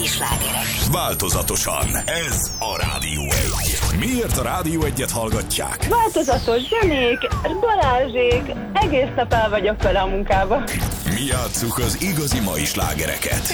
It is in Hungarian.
slágerek. Változatosan. Ez a Rádió 1. Miért a Rádió 1-et hallgatják? Változatos zenék, Balázsék, egész nap el vagyok vele a munkába. Mi játsszuk az igazi mai slágereket.